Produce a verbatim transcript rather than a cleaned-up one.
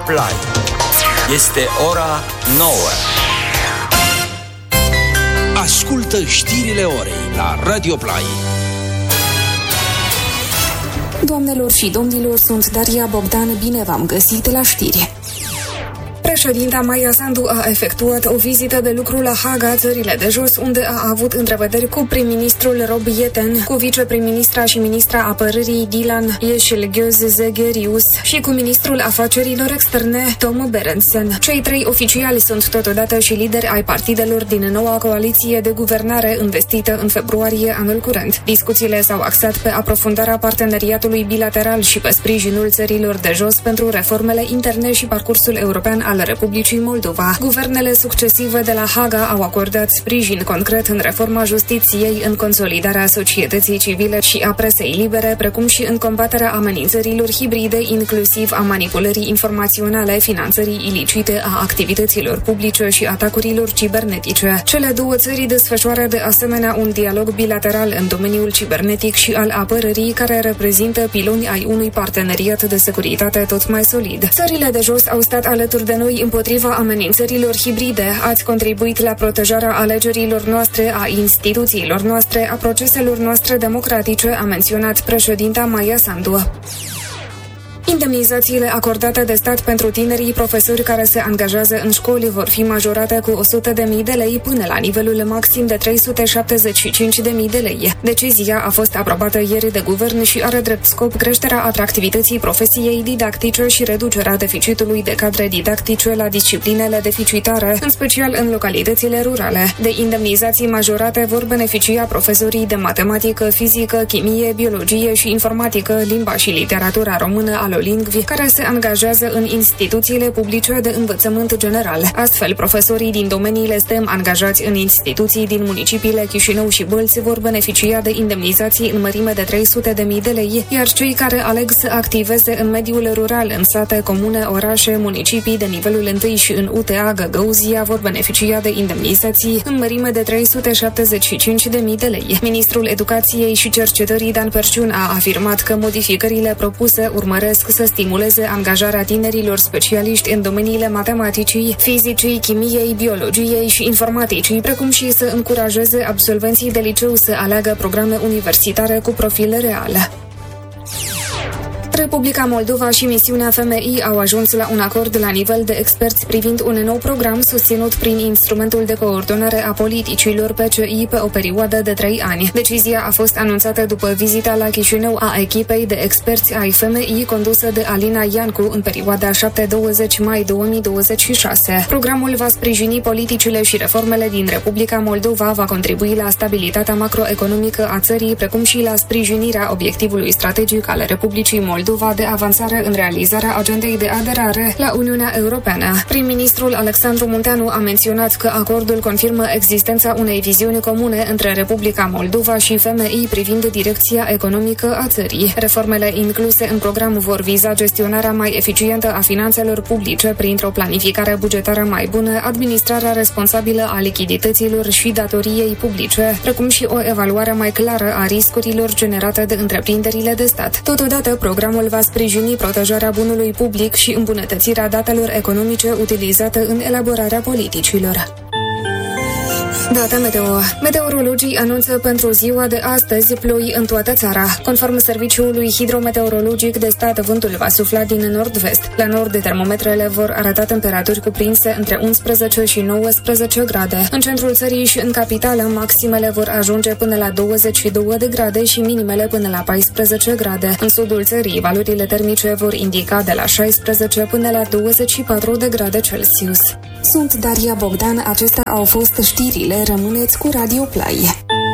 Play. Este ora nouă. Ascultă știrile orei la Radio Play. Doamnelor și domnilor, sunt Daria Bogdan, bine v-am găsit la știri. Președinta Maia Sandu a efectuat o vizită de lucru la Haga, țările de jos, unde a avut întrevederi cu prim-ministrul Rob Yeten, cu viceprim-ministra și ministra apărării Dilan Yeşilgöz-Zegerius și cu ministrul afacerilor externe Tom Berendsen. Cei trei oficiali sunt totodată și lideri ai partidelor din noua coaliție de guvernare învestită în februarie anul curent. Discuțiile s-au axat pe aprofundarea parteneriatului bilateral și pe sprijinul țărilor de jos pentru reformele interne și parcursul european al Republicii Moldova. Guvernele succesive de la Haga au acordat sprijin concret în reforma justiției, în consolidarea societății civile și a presei libere, precum și în combaterea amenințărilor hibride, inclusiv a manipulării informaționale, finanțării ilicite a activităților publice și atacurilor cibernetice. Cele două țări desfășoară de asemenea un dialog bilateral în domeniul cibernetic și al apărării, care reprezintă piloni ai unui parteneriat de securitate tot mai solid. Țările de jos au stat alături de noi împotriva amenințărilor hibride. Ați contribuit la protejarea alegerilor noastre, a instituțiilor noastre, a proceselor noastre democratice, a menționat președinta Maia Sandu. Indemnizațiile acordate de stat pentru tinerii profesori care se angajează în școli vor fi majorate cu o sută de mii de lei până la nivelul maxim de trei sute șaptezeci și cinci de mii de lei. Decizia a fost aprobată ieri de guvern și are drept scop creșterea atractivității profesiei didactice și reducerea deficitului de cadre didactice la disciplinele deficitare, în special în localitățile rurale. De indemnizații majorate vor beneficia profesorii de matematică, fizică, chimie, biologie și informatică, limba și literatura română al lingvi, care se angajează în instituțiile publice de învățământ general. Astfel, profesorii din domeniile STEM angajați în instituții din municipiile Chișinău și Bălți vor beneficia de indemnizații în mărime de trei sute de mii de lei, iar cei care aleg să activeze în mediul rural, în sate, comune, orașe, municipii de nivelul unu și în U T A Găgăuzia vor beneficia de indemnizații în mărime de trei sute șaptezeci și cinci de mii de lei. Ministrul Educației și Cercetării Dan Perciun a afirmat că modificările propuse urmăresc să stimuleze angajarea tinerilor specialiști în domeniile matematicii, fizicii, chimiei, biologiei și informaticii, precum și să încurajeze absolvenții de liceu să aleagă programe universitare cu profil real. Republica Moldova și misiunea F M I au ajuns la un acord la nivel de experți privind un nou program susținut prin instrumentul de coordonare a politicilor P C I pe o perioadă de trei ani. Decizia a fost anunțată după vizita la Chișinău a echipei de experți ai F M I condusă de Alina Iancu în perioada șapte douăzeci mai două mii douăzeci și șase. Programul va sprijini politicile și reformele din Republica Moldova, va contribui la stabilitatea macroeconomică a țării, precum și la sprijinirea obiectivului strategic al Republicii Moldova de avansare în realizarea agendei de aderare la Uniunea Europeană. Prim-ministrul Alexandru Munteanu a menționat că acordul confirmă existența unei viziuni comune între Republica Moldova și F M I privind direcția economică a țării. Reformele incluse în program vor viza gestionarea mai eficientă a finanțelor publice printr-o planificare bugetară mai bună, administrarea responsabilă a lichidităților și datoriei publice, precum și o evaluare mai clară a riscurilor generate de întreprinderile de stat. Totodată, programul va sprijini protejarea bunului public și îmbunătățirea datelor economice utilizate în elaborarea politicilor. Data meteo. Meteorologii anunță pentru ziua de astăzi ploi în toată țara. Conform Serviciului Hidrometeorologic de Stat, vântul va sufla din nord-vest. La nord, termometrele vor arăta temperaturi cuprinse între unsprezece și nouăsprezece grade. În centrul țării și în capitală, maximele vor ajunge până la douăzeci și două de grade și minimele până la paisprezece grade. În sudul țării, valorile termice vor indica de la șaisprezece până la douăzeci și patru de grade Celsius. Sunt Daria Bogdan, acestea au fost știrile. Rămâneți cu Radio Play.